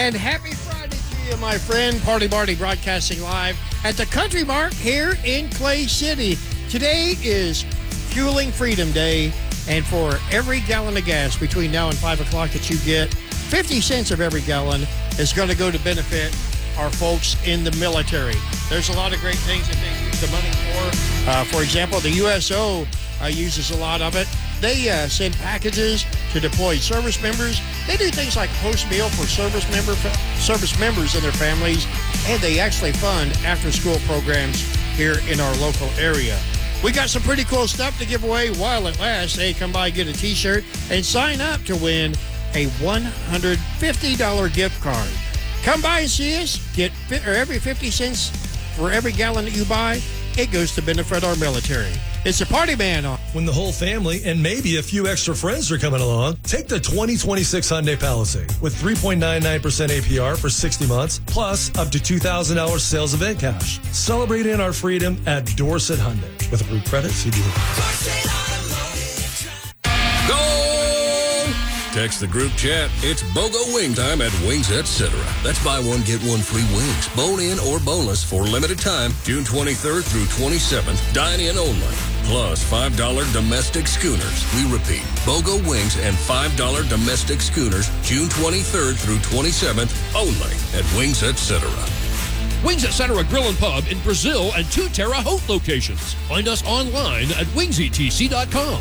And happy Friday to you, my friend. Party Barty broadcasting live at the Country Mart here in Clay City. Today is Fueling Freedom Day, and for every gallon of gas between now and 5 o'clock that you get, 50 cents of every gallon is going to go to benefit our folks in the military. There's a lot of great things that they use the money for. For example, the USO uses a lot of it. They send packages to deployed service members. They do things like host meal for service members and their families, and they actually fund after-school programs here in our local area. We got some pretty cool stuff to give away while it lasts. Hey, come by, get a T-shirt, and sign up to win a $150 gift card. Come by and see us. Get every 50 cents for every gallon that you buy, it goes to benefit our military. It's a party band on. When the whole family and maybe a few extra friends are coming along, take the 2026 Hyundai Palisade with 3.99% APR for 60 months, plus up to $2,000 sales event cash. Celebrating our freedom at Dorset Hyundai. With approved credit, see dealer. Go! Text the group chat. It's BOGO wing time at Wings Etc. That's buy one, get one free wings. Bone-in or boneless for limited time, June 23rd through 27th. Dine-in only. Plus $5 domestic schooners. We repeat, BOGO wings and $5 domestic schooners, June 23rd through 27th, only at Wings Etc. Wings Etc. Grill and Pub in Brazil and 2 Terre Haute locations. Find us online at wingsetc.com.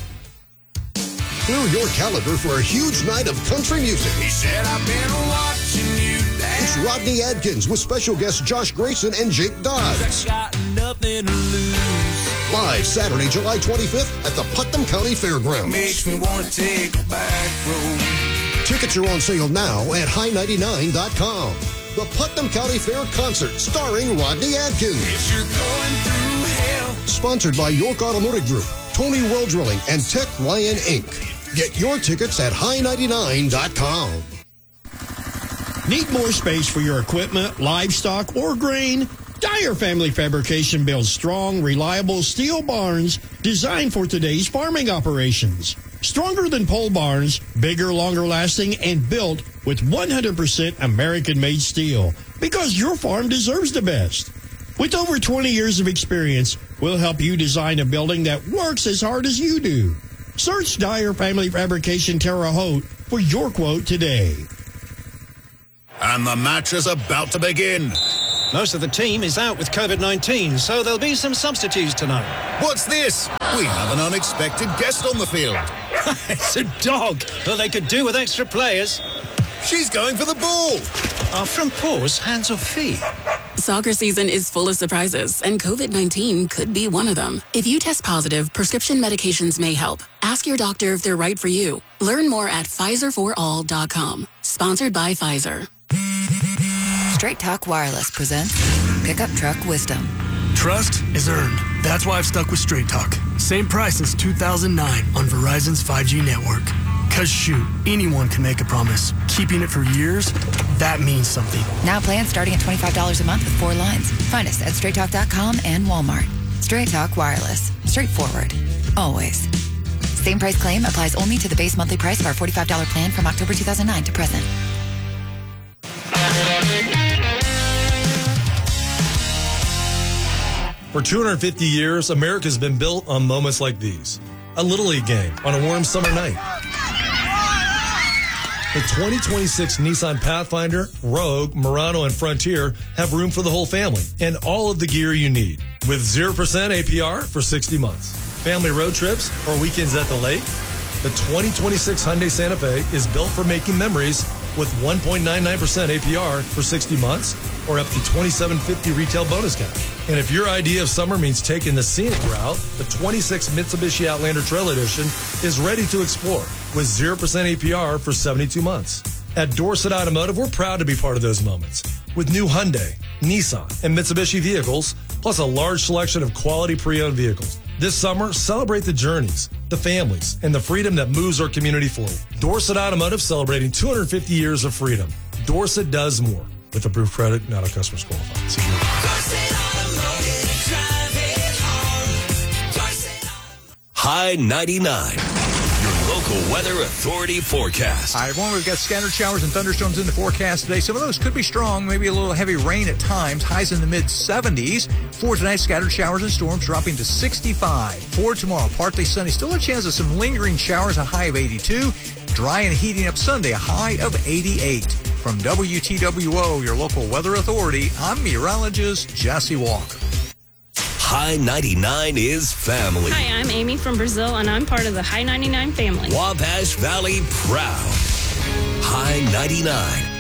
Clear your calendar for a huge night of country music. He said, I've been watching you dance. It's Rodney Adkins with special guests Josh Grayson and Jake Dodds. Got nothing to lose. Live Saturday, July 25th at the Putnam County Fairgrounds. Makes me want to take a back road. Tickets are on sale now at high99.com. The Putnam County Fair Concert starring Rodney Adkins. If you're going through hell. Sponsored by York Automotive Group, Tony Well Drilling, and Tech Lion Inc. Get your tickets at high99.com. Need more space for your equipment, livestock, or grain? Dyer Family Fabrication builds strong, reliable steel barns designed for today's farming operations. Stronger than pole barns, bigger, longer lasting, and built with 100% American-made steel. Because your farm deserves the best. With over 20 years of experience, we'll help you design a building that works as hard as you do. Search Dyer Family Fabrication Terre Haute for your quote today. And the match is about to begin. Most of the team is out with COVID-19, so there'll be some substitutes tonight. What's this? We have an unexpected guest on the field. It's a dog. Well, they could do with extra players. She's going for the ball. Are front paws hands or feet? Soccer season is full of surprises, and COVID-19 could be one of them. If you test positive, prescription medications may help. Ask your doctor if they're right for you. Learn more at PfizerForAll.com. Sponsored by Pfizer. Straight Talk Wireless presents Pickup Truck Wisdom. Trust is earned. That's why I've stuck with Straight Talk. Same price since 2009 on Verizon's 5G network. Cause shoot, anyone can make a promise. Keeping it for years, that means something. Now plans starting at $25 a month with 4 lines. Find us at straighttalk.com and Walmart. Straight Talk Wireless. Straightforward. Always. Same price claim applies only to the base monthly price of our $45 plan from October 2009 to present. For 250 years, America's been built on moments like these. A Little League game on a warm summer night. The 2026 Nissan Pathfinder, Rogue, Murano, and Frontier have room for the whole family and all of the gear you need. With 0% APR for 60 months. Family road trips or weekends at the lake. The 2026 Hyundai Santa Fe is built for making memories with 1.99% APR for 60 months or up to $2,750 retail bonus cash. And if your idea of summer means taking the scenic route, the 26 Mitsubishi Outlander Trail Edition is ready to explore with 0% APR for 72 months. At Dorset Automotive, we're proud to be part of those moments with new Hyundai, Nissan, and Mitsubishi vehicles, plus a large selection of quality pre-owned vehicles. This summer, celebrate the journeys, the families, and the freedom that moves our community forward. Dorset Automotive celebrating 250 years of freedom. Dorset does more. With approved credit, not a customer's qualified. See you. High 99, your local local weather authority forecast. All right, everyone, we've got scattered showers and thunderstorms in the forecast today. Some of those could be strong, maybe a little heavy rain at times. Highs in the mid-70s. For tonight, scattered showers and storms dropping to 65. For tomorrow, partly sunny. Still a chance of some lingering showers, a high of 82. Dry and heating up Sunday, a high of 88. From WTWO, your local weather authority, I'm meteorologist Jesse Walker. High 99 is family. Hi, I'm Amy from Brazil, and I'm part of the High 99 family. Wabash Valley proud. High 99.